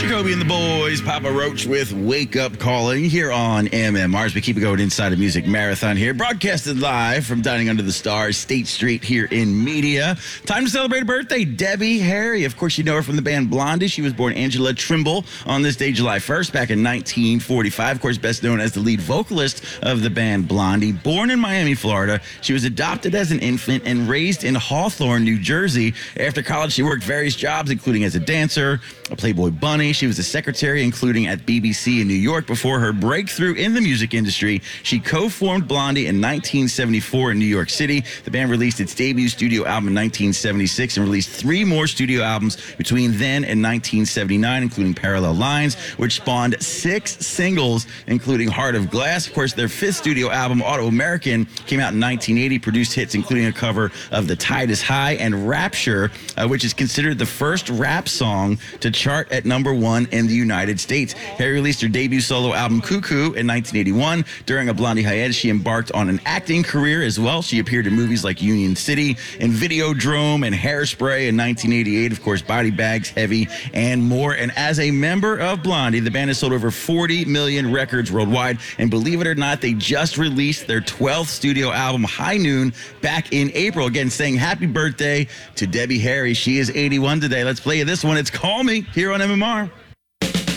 Jacoby and the boys, Papa Roach with Wake Up Calling here on MMRs. We keep it going inside a music marathon here, broadcasted live from Dining Under the Stars, State Street here in Media. Time to celebrate a birthday, Debbie Harry. Of course, you know her from the band Blondie. She was born Angela Trimble on this day, July 1st, back in 1945. Of course, best known as the lead vocalist of the band Blondie. Born in Miami, Florida, she was adopted as an infant and raised in Hawthorne, New Jersey. After college, she worked various jobs, including as a dancer, a Playboy bunny. She was a secretary, including at BBC in New York. Before her breakthrough in the music industry, she co-formed Blondie in 1974 in New York City. The band released its debut studio album in 1976 and released 3 more studio albums between then and 1979, including Parallel Lines, which spawned 6 singles, including Heart of Glass. Of course, their 5th studio album, Auto American, came out in 1980, produced hits including a cover of The Tide is High and Rapture, which is considered the first rap song to chart at #1 in the United States. Harry released her debut solo album, Cuckoo, in 1981. During a Blondie hiatus, she embarked on an acting career as well. She appeared in movies like Union City and Videodrome and Hairspray in 1988. Of course, Body Bags, Heavy, and more. And as a member of Blondie, the band has sold over 40 million records worldwide. And believe it or not, they just released their 12th studio album, High Noon, back in April. Again, saying happy birthday to Debbie Harry. She is 81 today. Let's play you this one. It's Call Me here on MMR.